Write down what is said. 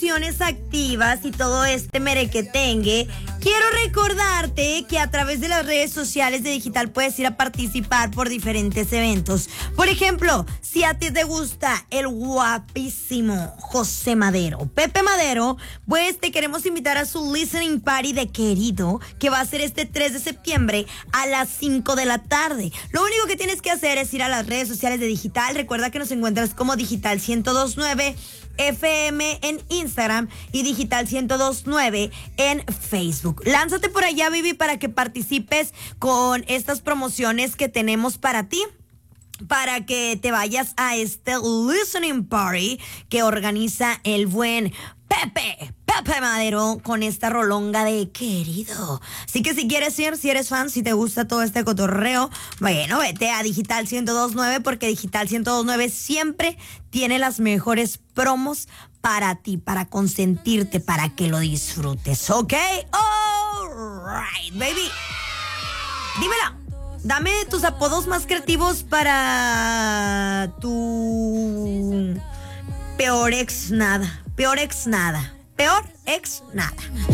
promociones activas y todo este merequetengue, quiero recordarte que a través de las redes sociales de Digital puedes ir a participar por diferentes eventos. Por ejemplo, si a ti te gusta el guapísimo José Madero, Pepe Madero, pues te queremos invitar a su listening party de Querido, que va a ser este 3 de septiembre a las 5 de la tarde. Lo único que tienes que hacer es ir a las redes sociales de Digital. Recuerda que nos encuentras como Digital 1029 FM en Instagram y Digital 1029 en Facebook. Lánzate por allá, Vivi, para que participes con estas promociones que tenemos para ti, para que te vayas a este listening party que organiza el buen Pepe Madero con esta rolonga de Querido. Así que si quieres ir, si eres fan, si te gusta todo este cotorreo, bueno, vete a Digital 1029 porque Digital 1029 siempre tiene las mejores promos para ti, para consentirte, para que lo disfrutes, ¿ok? Alright, baby. Dímelo. Dame tus apodos más creativos para tu peor ex nada. Peor ex nada.